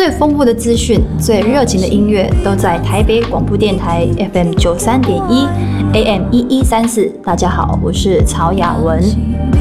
最丰富的资讯、最热情的音乐，都在台北广播电台 FM 93.1 AM 1134。大家好，我是曹雅文。